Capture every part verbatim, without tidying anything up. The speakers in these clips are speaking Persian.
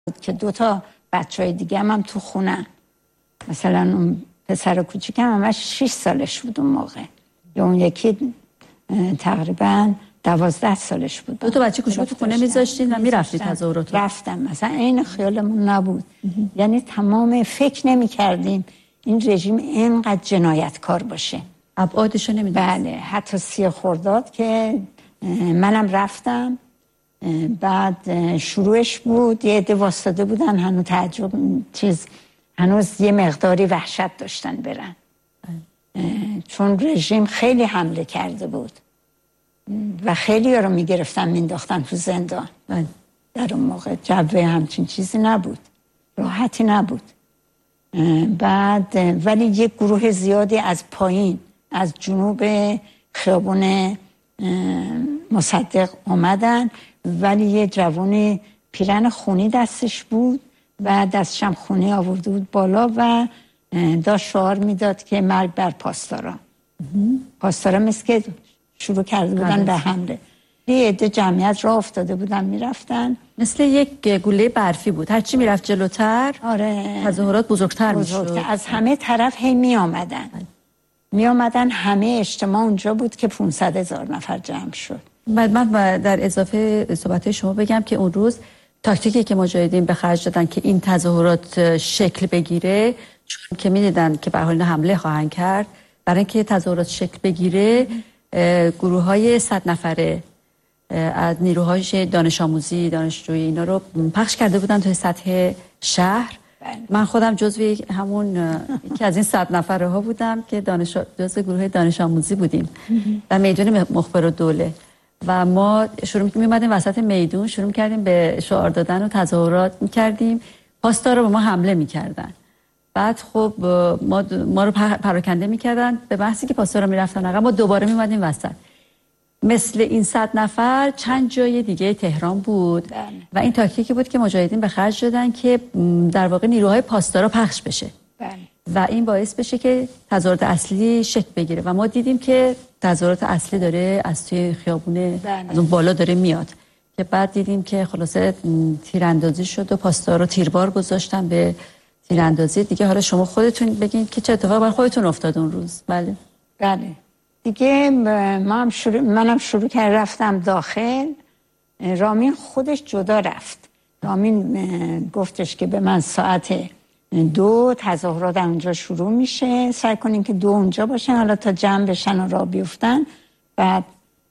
که دوتا بچه های دیگه هم, هم تو خونن. مثلا اون پسر کوچیکم همش شش سالش بود اون موقع، یا اون یکی تقریبا دوازده سالش بود. دو تا بچه کوچیک تو خونه میذاشتین و میرفتید تظاهرات؟ رفتم، مثلا این خیالمون نبود. یعنی تمام فکر نمی کردیم این رژیم اینقدر جنایتکار باشه. ابعادشو نمیدونید؟ بله، حتی سی خرداد که منم رفتم، بعد شروعش بود یه عده واسطه بودن، هنوز تعجب چیز هنوز یه مقداری وحشت داشتن برن، چون رژیم خیلی حمله کرده بود و خیلی ها رو میگرفتن مینداختن تو زندان. در اون موقع جبه همچین چیزی نبود، راحتی نبود. بعد ولی یک گروه زیادی از پایین از جنوب خیابون مصدق آمدن، ولی یه جوانی پیرن خونی دستش بود و دستشم خونی آورده بود بالا و داشت شعار میداد که مرگ بر پاسداران. پاسداران مثل که شروع کرده بودن به حمله. یه عده جمعیت را افتاده بودن میرفتن، مثل یک گوله برفی بود، هرچی میرفت جلوتر آره تظاهرات بزرگتر, بزرگتر میشد. از همه طرف هی می آمدن می آمدن همه اجتماع اونجا بود که پانصد هزار نفر جمع شد. بعد من در اضافه صحبت شما بگم که اون روز تاکتیکی که مجاهدین به خرج دادن که این تظاهرات شکل بگیره، چون که میدیدن که به حال حمله خواهند کرد، برای اینکه تظاهرات شکل بگیره گروه های صد نفره از نیروهای دانش آموزی دانشجویی اینا رو پخش کرده بودن توی سطح شهر. من خودم جزو همون یکی از این صد نفره ها بودم که دانش جزو گروه دانش آموزی بودیم و میدون مخبر الدوله و ما شروع می‌کردیم وسط میدون شروع کردیم به شعار دادن و تظاهرات می‌کردیم. پاسدارا به ما حمله می‌کردن. بعد خب ما ما رو پراکنده می‌کردن، به بحثی که پاسدارا می‌رفتن عقب ما دوباره می‌اومدیم وسط. مثل این صد نفر چند جای دیگه تهران بود بله. و این تاکتیکی بود که مجاهدین به خرج دادن که در واقع نیروهای پاسدارا پخش بشه بله. و این باعث بشه که تظاهرات اصلی شکل بگیره و ما دیدیم که تظاهرات اصلی داره از توی خیابونه بله. از اون بالا داره میاد، که بعد دیدیم که خلاصه تیراندازی شد و پاسدارا تیربار گذاشتن به تیراندازی دیگه. حالا شما خودتون بگین که چه اتفاقی برای خودتون افتاد اون روز؟ بله بله دیگه ما هم شروع منم شروع کرد رفتم داخل. رامین خودش جدا رفت. رامین گفتش که به من ساعت دو تظاهرات اونجا شروع میشه، سعی کنین که دو اونجا باشن حالا تا جمع بشن و راه بیفتن. بعد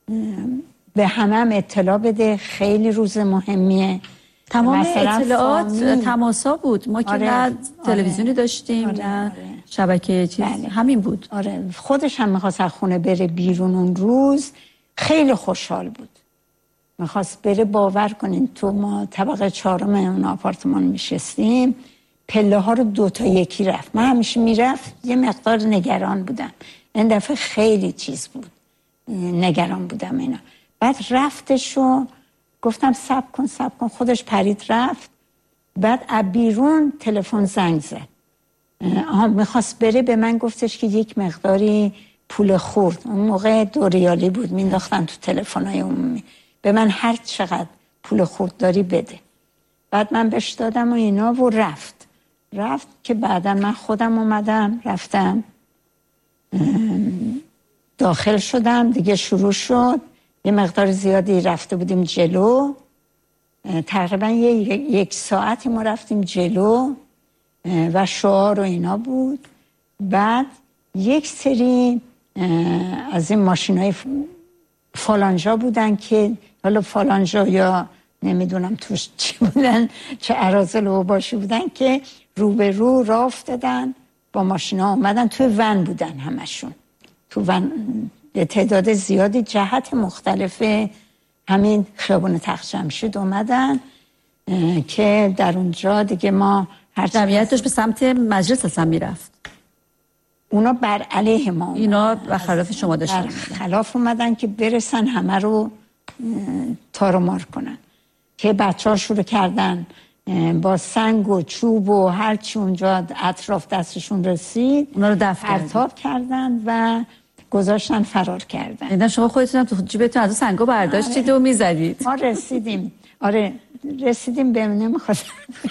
به همه هم اطلاع بده، خیلی روز مهمیه. تمام اطلاعات تماسا بود، ما که آره، نه تلویزیونی داشتیم آره، نه آره. شبکه چیز بله. همین بود. آره خودش هم میخواست از خونه بره بیرون. اون روز خیلی خوشحال بود، میخواست بره. باور کنین تو ما طبقه چهارم اون آپارتمان میشستیم، پله ها رو دو تا یکی رفت. من همیشه میرفت یه مقدار نگران بودم، این دفعه خیلی چیز بود، نگران بودم اینا. بعد رفتشو گفتم سب کن سب کن، خودش پرید رفت. بعد از بیرون تلفن زنگ زد، آها میخواست بره. به من گفتش که یک مقداری پول خورد، اون موقع دو ریالی بود مینداختن تو تلفن‌های عمومی، به من هر چقدر پول خورد داری بده. بعد من بهش دادم و اینا و رفت رفت که بعدا من خودم اومدم رفتم داخل شدم دیگه. شروع شد، یه مقدار زیادی رفته بودیم جلو، تقریبا یک ساعتی ما رفتیم جلو و شعار و اینا بود. بعد یک سری از این ماشینای فالانجا بودن که حالا فالانجا یا نمیدونم توش چی بودن، چه اراذل و باشی بودن، که رو به رو راه افتادن با ماشینا اومدن. توی ون بودن همشون، تو ون تعداد زیادی جهت مختلف همین خیابون تخت جمشید اومدن که در اونجا دیگه ما هر جمعیت داشت به سمت مجلس اصلا میرفت. اونا بر علیه ما اومدن. اینا و خلاف شما داشتن خلاف اومدن که برسن همه رو تار و مار کنن، که بچه ها شروع کردن با سنگ و چوب و هرچی اونجا اطراف دستشون رسید اونا رو دفع پرتاب کردن و گذاشتن فرار کردن. اینا شما خودتون هم تو جیبتون از سنگا برداشتید و میزدید؟ ما رسیدیم آره رسیدیم به نمیخواستم